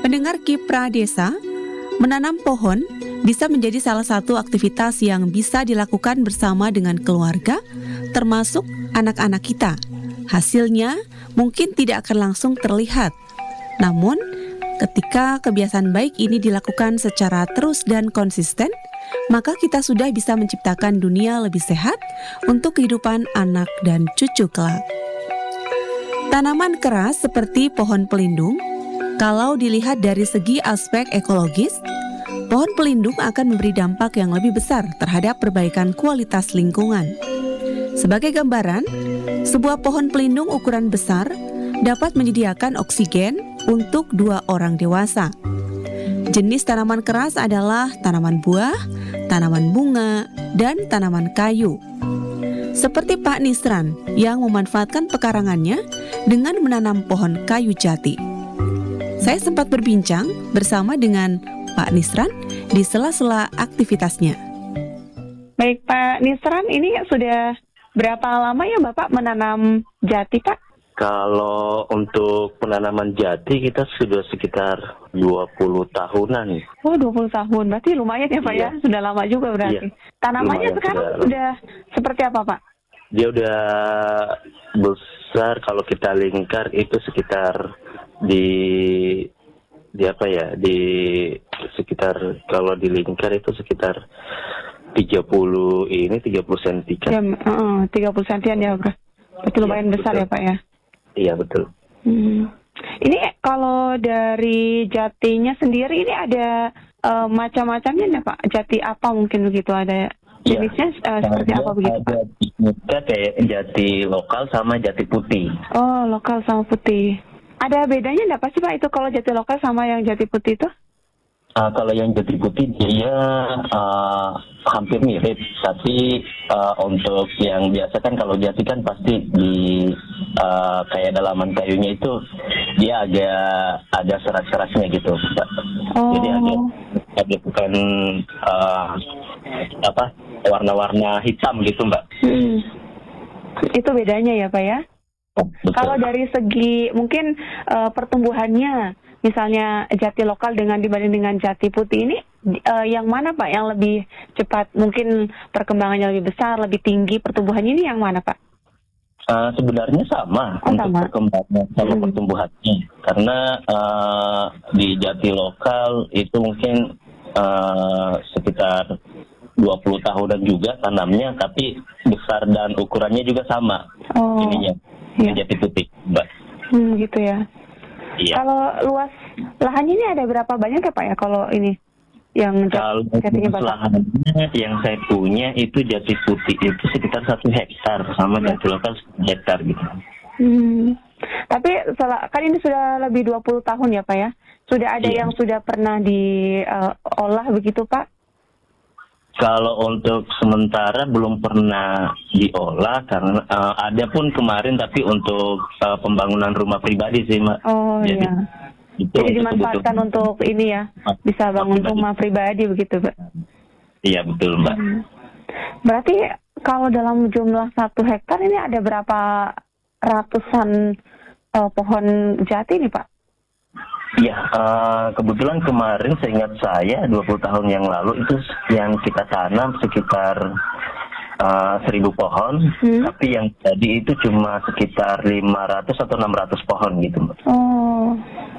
Pendengar Kipra Desa, menanam pohon bisa menjadi salah satu aktivitas yang bisa dilakukan bersama dengan keluarga, termasuk anak-anak kita. Hasilnya mungkin tidak akan langsung terlihat. Namun, ketika kebiasaan baik ini dilakukan secara terus dan konsisten, maka kita sudah bisa menciptakan dunia lebih sehat untuk kehidupan anak dan cucu kelak. Tanaman keras seperti pohon pelindung, kalau dilihat dari segi aspek ekologis, pohon pelindung akan memberi dampak yang lebih besar terhadap perbaikan kualitas lingkungan. Sebagai gambaran, sebuah pohon pelindung ukuran besar dapat menyediakan oksigen untuk 2 orang dewasa. Jenis tanaman keras adalah tanaman buah, tanaman bunga, dan tanaman kayu. Seperti Pak Nisran yang memanfaatkan pekarangannya dengan menanam pohon kayu jati. Saya sempat berbincang bersama dengan Pak Nisran di sela-sela aktivitasnya. Baik Pak Nisran, ini sudah berapa lama ya Bapak menanam jati Pak? Kalau untuk penanaman jati kita sudah sekitar 20 tahunan. Oh 20 tahun, berarti lumayan ya Pak ya? Sudah lama juga berarti. Tanamannya lumayan, sekarang sudah seperti apa Pak? Dia udah besar, kalau kita lingkar itu sekitar di sekitar, kalau di lingkar itu sekitar 30 cm kan. Ya, 30 sentian ya Bro. Berarti lumayan besar betul. Ya Pak ya? Iya betul. Ini kalau dari jatinya sendiri ini ada macam-macamnya ya Pak? Jati apa mungkin begitu, ada jenisnya seperti apa begitu Pak? Ada kayak jati lokal sama jati putih. Oh lokal sama putih. Ada bedanya enggak pasti Pak itu kalau jati lokal sama yang jati putih itu? Kalau yang jati putih dia hampir mirip, tapi untuk yang biasa kan kalau jati kan pasti di kayak dalaman kayunya itu dia ada serat-seratnya gitu, Mbak. Oh. Jadi ada bukan warna-warna hitam gitu, Mbak. Itu bedanya ya Pak ya? Betul. Kalau dari segi mungkin pertumbuhannya, misalnya jati lokal dibanding dengan jati putih ini, yang mana Pak yang lebih cepat, mungkin perkembangannya lebih besar, lebih tinggi pertumbuhannya, ini yang mana Pak? Sebenarnya sama untuk perkembangan sama pertumbuhannya, karena di jati lokal itu mungkin sekitar 20 tahunan juga tanamnya, tapi besar dan ukurannya juga sama. Ininya. Iya. Jati putih, Mbak. Gitu ya. Iya. Kalau luas lahannya ini ada berapa banyak ya Pak ya kalau ini yang jatinya Bapak? Lahannya yang saya punya itu jati putih itu sekitar 1 hektar sama jati lokal 1 hektar gitu. Tapi kan ini sudah lebih 20 tahun ya Pak ya? Sudah ada yang sudah pernah diolah begitu Pak? Kalau untuk sementara belum pernah diolah, karena ada pun kemarin, tapi untuk pembangunan rumah pribadi sih, Mbak. Oh iya. Jadi dimanfaatkan untuk ini ya, bisa bangun rumah pribadi begitu, Mbak. Iya betul, Mbak. Berarti kalau dalam jumlah 1 hektar ini ada berapa ratusan pohon jati nih Pak? Ya, kebetulan kemarin seingat saya 20 tahun yang lalu itu yang kita tanam sekitar 1.000 pohon, tapi yang tadi itu cuma sekitar 500 atau 600 pohon gitu, Mbak. Oh.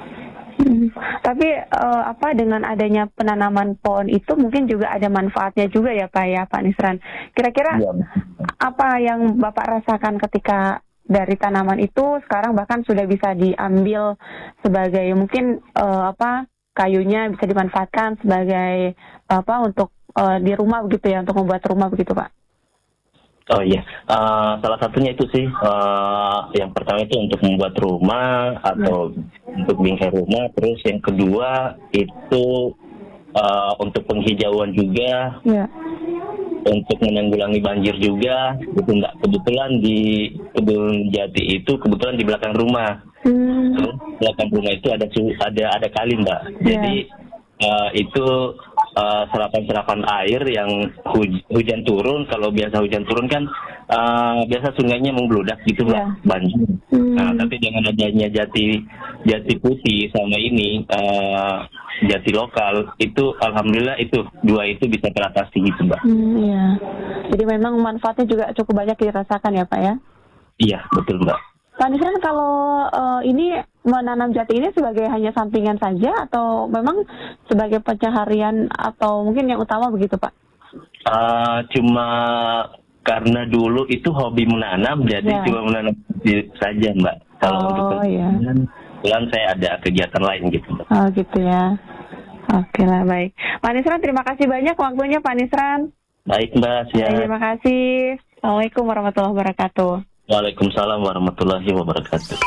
Tapi dengan adanya penanaman pohon itu mungkin juga ada manfaatnya juga ya Pak ya, Pak Nisran. Kira-kira apa yang Bapak rasakan ketika dari tanaman itu sekarang bahkan sudah bisa diambil sebagai mungkin kayunya bisa dimanfaatkan sebagai untuk di rumah begitu ya, untuk membuat rumah begitu Pak? Oh iya, salah satunya itu sih, yang pertama itu untuk membuat rumah atau untuk bingkai rumah, terus yang kedua itu untuk penghijauan juga. Untuk menanggulangi banjir juga, gitu Mbak. Kebetulan di kebun jati itu kebetulan di belakang rumah. Terus belakang rumah itu ada kali, Mbak. Jadi itu serapan air yang hujan turun. Kalau biasa hujan turun kan biasa sungainya membludak gitu, Mbak, banjir. Nah, tapi dengan adanya jati jati putih sama ini jati lokal itu alhamdulillah itu dua itu bisa teratasi gitu Mbak. Iya. Jadi memang manfaatnya juga cukup banyak dirasakan ya Pak ya? Iya betul Mbak. Pak Nisran, kalau ini menanam jati ini sebagai hanya sampingan saja atau memang sebagai pencaharian atau mungkin yang utama begitu Pak? Cuma karena dulu itu hobi menanam, jadi cuma menanam saja Mbak. Kalau untuk kebetulan saya ada kegiatan lain gitu Mbak. Oh gitu ya. Oke lah, baik. Pak Nisran, terima kasih banyak waktunya Pak Nisran. Baik Mbak, siap. Terima kasih. Assalamualaikum warahmatullahi wabarakatuh. Waalaikumsalam warahmatullahi wabarakatuh.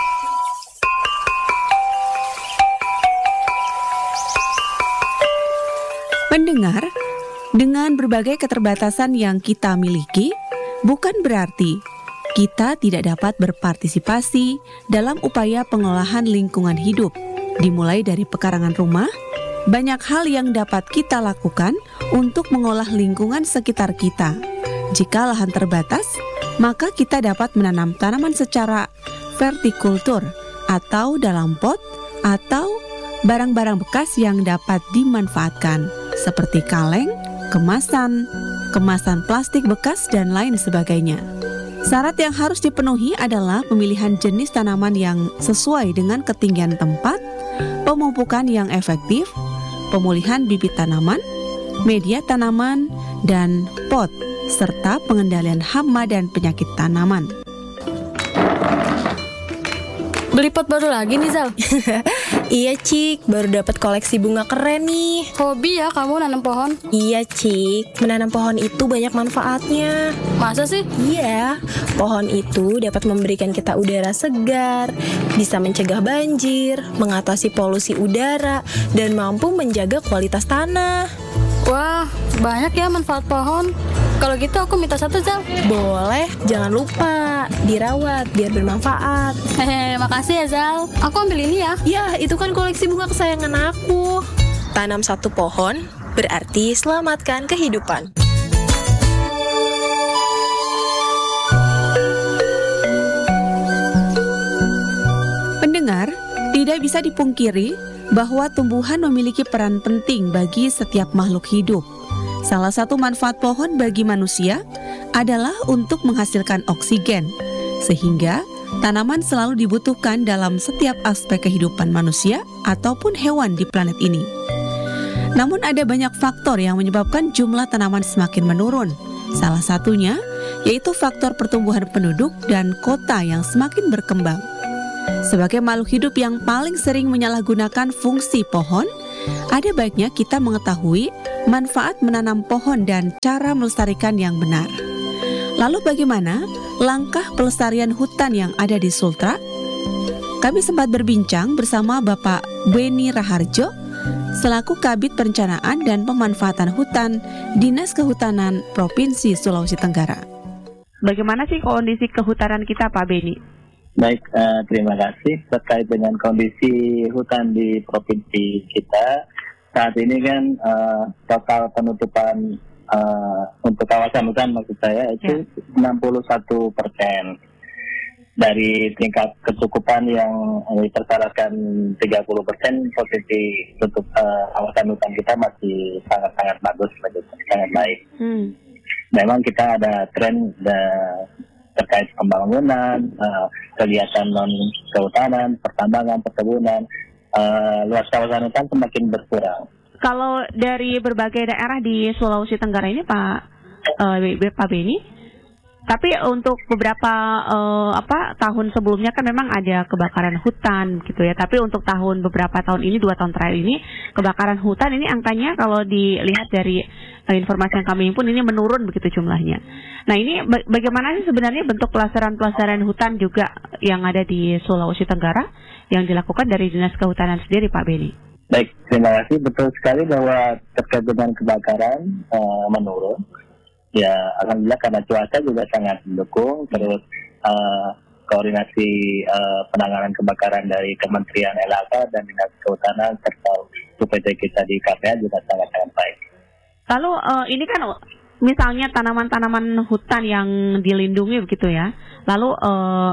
Pendengar, dengan berbagai keterbatasan yang kita miliki, bukan berarti kita tidak dapat berpartisipasi dalam upaya pengolahan lingkungan hidup. Dimulai dari pekarangan rumah, banyak hal yang dapat kita lakukan untuk mengolah lingkungan sekitar kita. Jika lahan terbatas, maka kita dapat menanam tanaman secara vertikultur atau dalam pot atau barang-barang bekas yang dapat dimanfaatkan seperti kaleng, kemasan plastik bekas dan lain sebagainya. Syarat yang harus dipenuhi adalah pemilihan jenis tanaman yang sesuai dengan ketinggian tempat, pemupukan yang efektif, pemulihan bibit tanaman, media tanaman, dan pot, serta pengendalian hama dan penyakit tanaman. Beli pot baru lagi nih Zal. Iya Cik, baru dapat koleksi bunga keren nih. Hobi ya kamu nanam pohon? Iya Cik, menanam pohon itu banyak manfaatnya. Masa sih? Iya, pohon itu dapat memberikan kita udara segar, bisa mencegah banjir, mengatasi polusi udara, dan mampu menjaga kualitas tanah. Wah, banyak ya manfaat pohon. Kalau gitu aku minta satu Zal. Boleh, jangan lupa dirawat biar bermanfaat. Hehe, makasih ya Zal. Aku ambil ini ya. Ya, itu kan koleksi bunga kesayangan aku. Tanam satu pohon berarti selamatkan kehidupan. Pendengar, tidak bisa dipungkiri bahwa tumbuhan memiliki peran penting bagi setiap makhluk hidup. Salah satu manfaat pohon bagi manusia adalah untuk menghasilkan oksigen, sehingga tanaman selalu dibutuhkan dalam setiap aspek kehidupan manusia ataupun hewan di planet ini. Namun ada banyak faktor yang menyebabkan jumlah tanaman semakin menurun. Salah satunya yaitu faktor pertumbuhan penduduk dan kota yang semakin berkembang. Sebagai makhluk hidup yang paling sering menyalahgunakan fungsi pohon, ada baiknya kita mengetahui manfaat menanam pohon dan cara melestarikan yang benar. Lalu bagaimana langkah pelestarian hutan yang ada di Sultra? Kami sempat berbincang bersama Bapak Beni Raharjo selaku Kabid Perencanaan dan Pemanfaatan Hutan Dinas Kehutanan Provinsi Sulawesi Tenggara. Bagaimana sih kondisi kehutanan kita Pak Beni? Baik, terima kasih. Terkait dengan kondisi hutan di provinsi kita, saat ini kan total penutupan untuk kawasan hutan maksud saya itu 61%. Dari tingkat kecukupan yang dipersyaratkan 30%, posisi tutup kawasan hutan kita masih sangat-sangat bagus, sangat baik. Memang kita ada tren terkait pembangunan, kegiatan non-kehutanan, pertambangan, perkebunan, luas kawasan hutan semakin berkurang. Kalau dari berbagai daerah di Sulawesi Tenggara ini Pak Beni, tapi untuk beberapa tahun sebelumnya kan memang ada kebakaran hutan gitu ya. Tapi untuk beberapa tahun ini, 2 tahun terakhir ini, kebakaran hutan ini angkanya kalau dilihat dari informasi yang kami himpun ini menurun begitu jumlahnya. Nah ini bagaimana sih sebenarnya bentuk pelestarian hutan juga yang ada di Sulawesi Tenggara yang dilakukan dari Dinas Kehutanan sendiri Pak Beni? Baik, terima kasih. Betul sekali bahwa terkait dengan kebakaran menurun. Ya, alhamdulillah karena cuaca juga sangat mendukung. Terus koordinasi penanganan kebakaran dari Kementerian LHK dan Dinas Kehutanan serta UPT kita di KPA juga sangat-sangat baik. Lalu ini kan misalnya tanaman-tanaman hutan yang dilindungi begitu ya. Lalu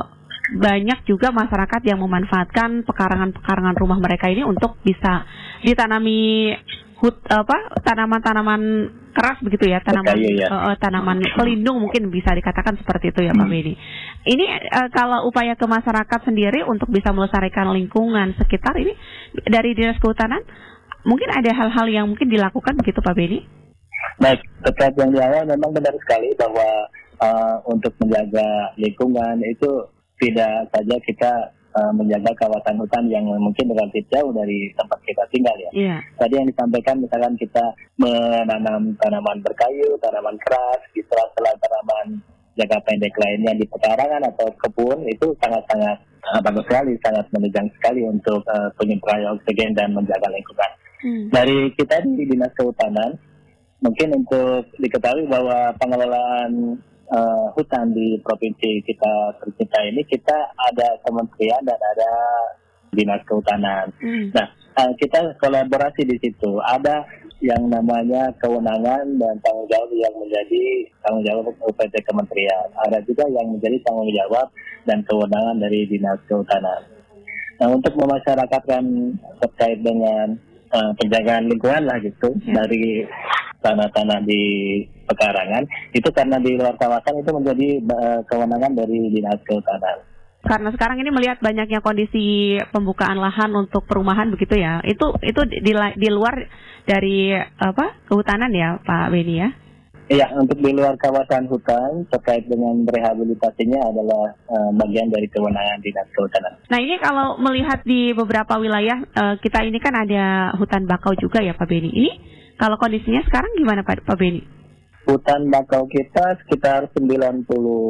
banyak juga masyarakat yang memanfaatkan pekarangan-pekarangan rumah mereka ini untuk bisa ditanami tanaman-tanaman keras begitu ya, tanaman pelindung mungkin bisa dikatakan seperti itu ya Pak Beni. Ini kalau upaya ke masyarakat sendiri untuk bisa melestarikan lingkungan sekitar ini dari Dinas Kehutanan, mungkin ada hal-hal yang mungkin dilakukan begitu Pak Beni? Baik, terkait yang di awal memang benar sekali bahwa untuk menjaga lingkungan itu tidak saja kita menjaga kawasan hutan yang mungkin relatif jauh dari tempat kita tinggal ya. Yeah. Tadi yang disampaikan misalkan kita menanam tanaman berkayu, tanaman keras, di sela-sela tanaman jangka pendek lainnya di pekarangan atau kebun, itu sangat-sangat bagus sekali, sangat menunjang sekali untuk penyemprotan oksigen dan menjaga lingkungan. Dari kita di Dinas Kehutanan, mungkin untuk diketahui bahwa pengelolaan hutan di provinsi kita tercinta ini, kita ada kementerian dan ada Dinas Kehutanan. Nah, kita kolaborasi di situ. Ada yang namanya kewenangan dan tanggung jawab yang menjadi tanggung jawab UPT kementerian. Ada juga yang menjadi tanggung jawab dan kewenangan dari Dinas Kehutanan. Nah, untuk memasyarakatkan terkait dengan penjagaan lingkungan lah gitu, dari tanah-tanah di pekarangan, itu karena di luar kawasan itu menjadi kewenangan dari Dinas Kehutanan. Karena sekarang ini melihat banyaknya kondisi pembukaan lahan untuk perumahan begitu ya, itu di luar dari kehutanan ya Pak Beni ya? Iya, untuk di luar kawasan hutan terkait dengan rehabilitasinya adalah bagian dari kewenangan Dinas Kehutanan. Nah, ini kalau melihat di beberapa wilayah kita ini kan ada hutan bakau juga ya Pak Beni. Ini kalau kondisinya sekarang gimana Pak Beni? Hutan bakau kita sekitar 94.000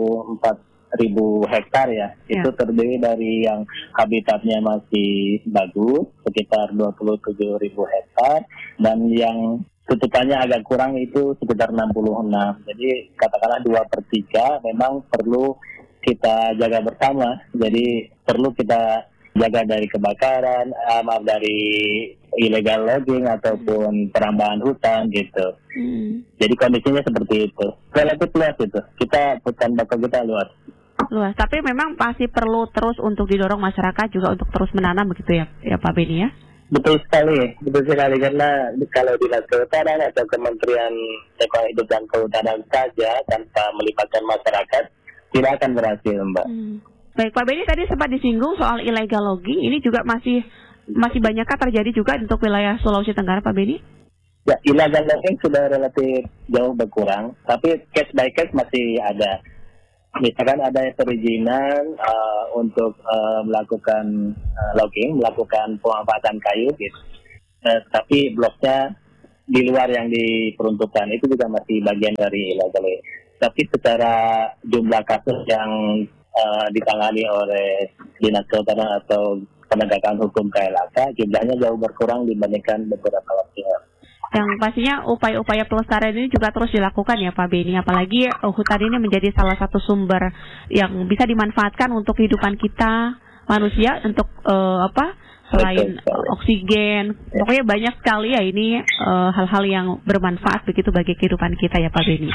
hektar ya. Itu terdiri dari yang habitatnya masih bagus sekitar 27.000 hektar, dan yang tutupannya agak kurang itu sekitar 66. Jadi katakanlah 2/3 memang perlu kita jaga bersama. Jadi perlu kita jaga dari kebakaran, dari illegal logging ataupun perambahan hutan gitu. Jadi kondisinya seperti itu. Relatif luas itu. Hutan bakau kita luas. Tapi memang pasti perlu terus untuk didorong masyarakat juga untuk terus menanam begitu ya Pak Beni ya? Betul sekali karena kalau Dinas Kehutanan atau Kementerian Lingkungan Hidup dan Kehutanan saja tanpa melibatkan masyarakat tidak akan berhasil, Mbak. Baik, Pak Beni tadi sempat disinggung soal illegal logging, ini juga masih banyakkah terjadi juga untuk wilayah Sulawesi Tenggara, Pak Beni? Ya, illegal logging sudah relatif jauh berkurang, tapi case by case masih ada. Misalkan ada perizinan untuk melakukan logging, melakukan pemanfaatan kayu gitu. Tapi bloknya di luar yang diperuntukkan, itu juga masih bagian dari illegal. Tapi secara jumlah kasus yang ditangani oleh Dinas Kehutanan atau penegakan hukum KLHK, jumlahnya jauh berkurang dibandingkan beberapa waktu lalu. Yang pastinya upaya-upaya pelestarian ini juga terus dilakukan ya Pak Beni, apalagi hutan ini menjadi salah satu sumber yang bisa dimanfaatkan untuk kehidupan kita manusia untuk selain oksigen, pokoknya banyak sekali ya ini hal-hal yang bermanfaat begitu bagi kehidupan kita ya Pak Beni.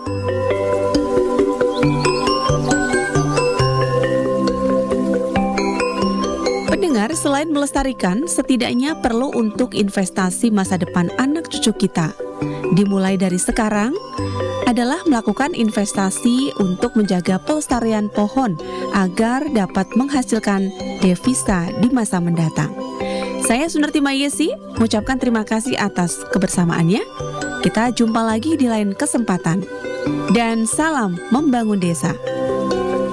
Pendengar, selain melestarikan, setidaknya perlu untuk investasi masa depan anak cucu kita. Dimulai dari sekarang adalah melakukan investasi untuk menjaga pelestarian pohon agar dapat menghasilkan devisa di masa mendatang. Saya Sunarti Mayesi, mengucapkan terima kasih atas kebersamaannya. Kita jumpa lagi di lain kesempatan. Dan salam membangun desa.